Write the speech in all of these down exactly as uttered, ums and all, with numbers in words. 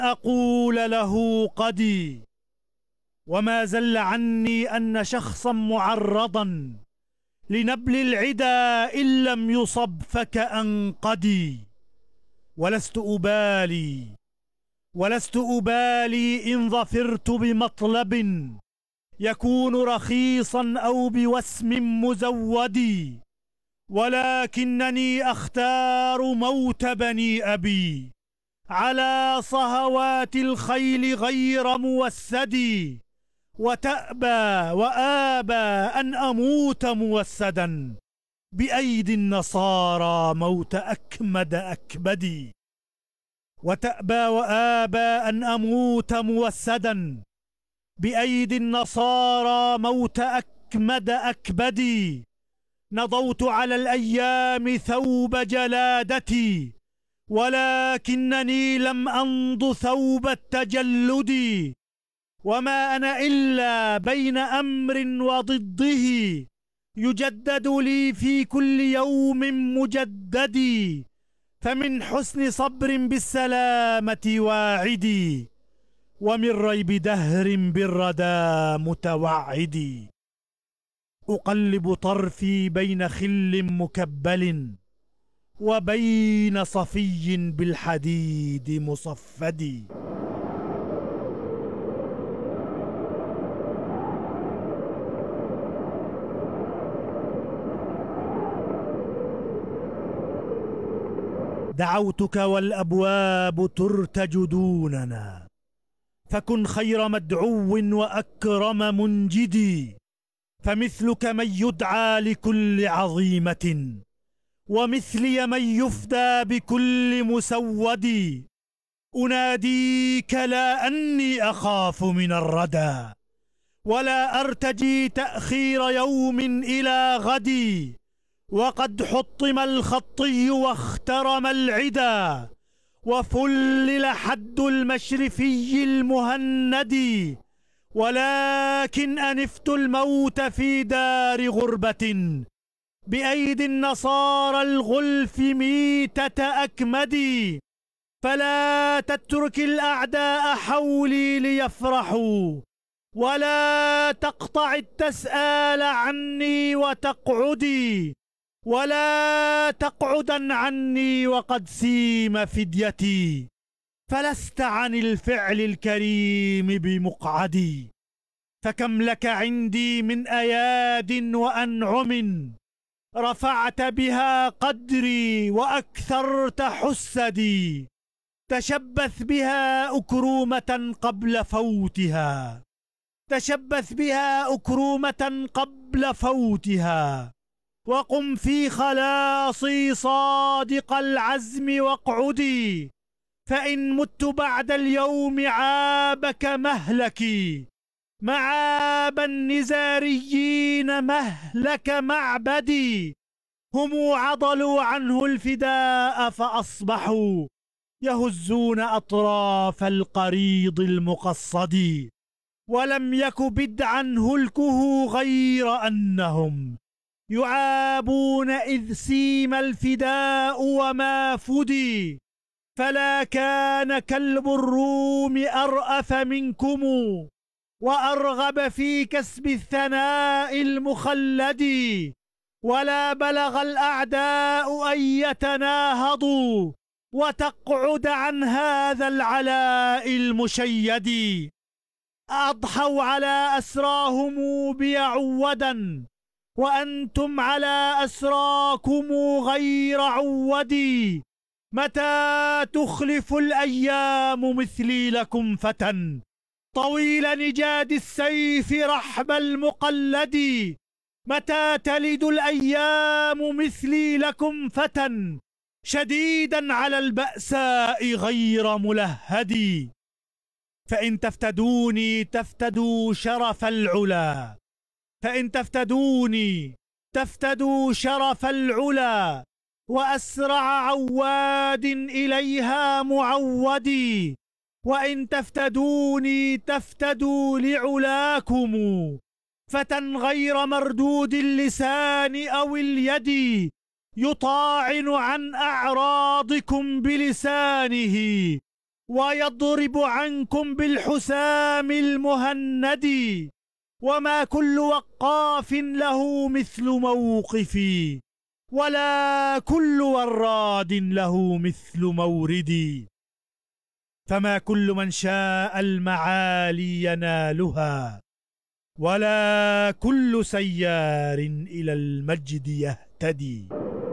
أقول له قدي. وما زل عني أن شخصا معرضا لنبل العدا إن لم يصب فكأنقدي. ولست أبالي ولست أبالي إن ظفرت بمطلب يكون رخيصا أو بوسم مزود، ولكنني أختار موت بني أبي على صهوات الخيل غير موسد. وتأبى وآبى أن أموت موسدا بأيدي النصارى موت أكمد أكبدي. وتأبى وآبى أن أموت موسدا بأيدي النصارى موت أكمد أكبدي. نضوت على الأيام ثوب جلادتي ولكنني لم أنض ثوب التجلد. وما أنا إلا بين أمر وضده يجدد لي في كل يوم مجدد. فمن حسن صبر بالسلامة واعدي، ومن ريب دهر بالردى متوعدي. أقلب طرفي بين خل مكبل وبين صفي بالحديد مصفد. دعوتك والأبواب ترتج دوننا، فكن خير مدعو وأكرم منجدي. فمثلك من يدعى لكل عظيمة، ومثلي من يفدى بكل مسود. أناديك لا أني أخاف من الردى، ولا أرتجي تأخير يوم إلى غدي. وقد حطم الخطي واخترم العدا، وفلل حد المشرفي المهند. ولكن أنفت الموت في دار غربة بأيدي النصارى الغلف ميتة أكمدي. فلا تترك الأعداء حولي ليفرحوا، ولا تقطع التسآل عني وتقعدي، ولا تقعدا عني وقد سيم فديتي. فلست عن الفعل الكريم بمقعدي، فكم لك عندي من أياد وأنعم رفعت بها قدري وأكثرت حسدي. تشبث بها أكرومة قبل فوتها، تشبث بها أكرومة قبل فوتها. وقم في خلاصي صادق العزم واقعدي، فإن مت بعد اليوم عابك مهلكي. معاب النزاريين مهلك معبدي، هم عضلوا عنه الفداء فأصبحوا يهزون أطراف القريض المقصد. ولم يك بدعا هلكه غير أنهم يعابون إذ سيم الفداء وما فدي. فلا كان كلب الروم أرأف منكم وأرغب في كسب الثناء المخلد. ولا بلغ الأعداء أن يتناهضوا وتقعد عن هذا العلاء المشيد. أضحوا على أسراهم بيعودا، وأنتم على أسراكم غير عودي. متى تخلف الأيام مثلي لكم فتى، طويل نجاد السيف رحب المقلد. متى تلد الأيام مثلي لكم فتى، شديدا على البأساء غير ملهد. فإن تفتدوني تفتدوا شرف العلا، فإن تفتدوني تفتدوا شرف العلا. وأسرع عواد إليها معودي، وإن تفتدوني تفتدوا لعلاكم. فتى غير مردود اللسان أو اليد، يطاعن عن أعراضكم بلسانه، ويضرب عنكم بالحسام المهند، وما كل وقاف له مثل موقفي، ولا كل وراد له مثل موردي. فما كل من شاء المعالي ينالها، ولا كل سيار إلى المجد يهتدي.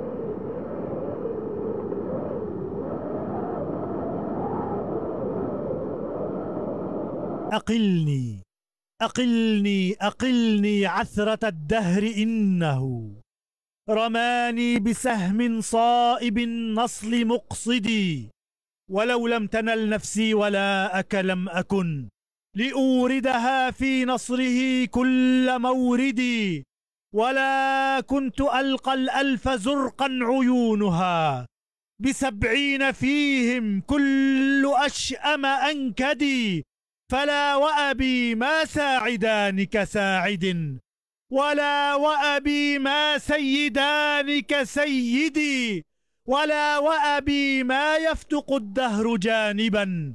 أقلني أقلني أقلني عثرة الدهر، إنه رماني بسهم صائب النصل مقصدي. ولو لم تنل نفسي ولا أك لم أكن لأوردها في نصره كل موردي. ولا كنت ألقى الألف زرقا عيونها بسبعين فيهم كل أشأم أنكدي. فلا وأبي ما ساعدان كساعد، ولا وأبي ما سيدان كسيدي. ولا وأبي ما يفتق الدهر جانبا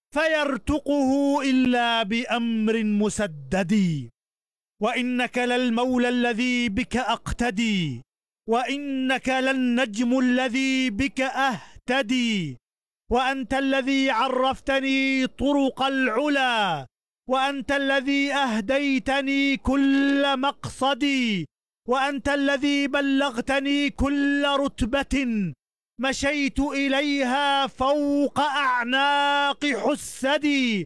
فيرتقه إلا بأمر مسدد. وإنك للمولى الذي بك أقتدي، وإنك للنجم الذي بك أهتدي. وأنت الذي عرفتني طرق العلا، وأنت الذي أهديتني كل مقصدي. وأنت الذي بلغتني كل رتبة مشيت إليها فوق أعناق حسدي.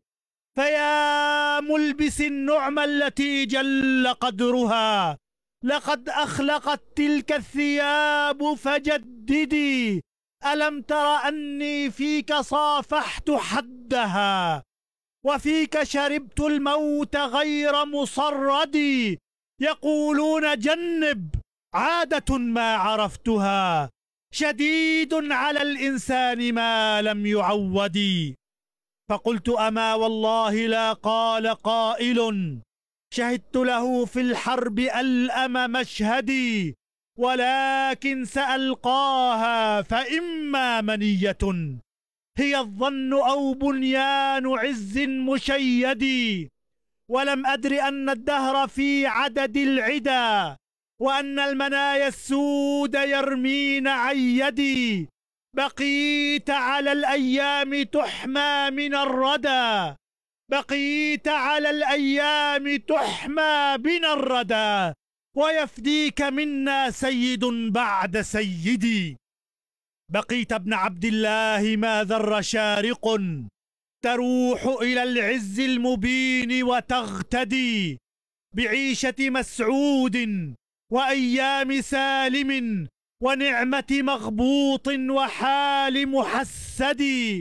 فيا ملبس النعمة التي جل قدرها، لقد أخلقت تلك الثياب فجددي. ألم تر أني فيك صافحت حدها، وفيك شربت الموت غير مصردي. يقولون جنب، عادة ما عرفتها، شديد على الإنسان ما لم يعودي. فقلت أما والله لا قال قائل، شهدت له في الحرب ألأم مشهدي. ولكن سألقاها فإما منية هي الظن أو بنيان عز مشيد. ولم أدر أن الدهر في عدد العدا، وأن المنايا السود يرمين عن يدي. بقيت على الأيام تحمى من الردى، بقيت على الأيام تحمى من الردى. ويفديك منا سيد بعد سيدي. بقيت ابن عبد الله ما ذر شارق، تروح إلى العز المبين وتغتدي. بعيشة مسعود وأيام سالم ونعمة مغبوط وحال محسد.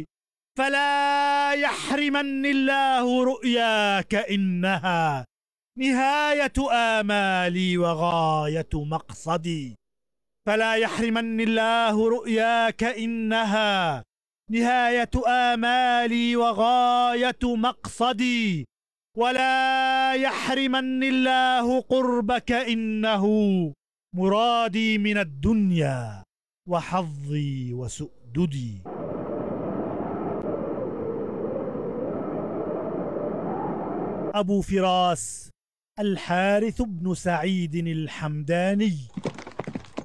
فلا يحرمن الله رؤياك، إنها نهاية آمالي وغاية مقصدي. فلا يحرمن الله رؤياك، إنها نهاية آمالي وغاية مقصدي. ولا يحرمن الله قربك، إنه مرادي من الدنيا وحظي وسؤددي. أبو فراس الحارث بن سعيد الحمداني.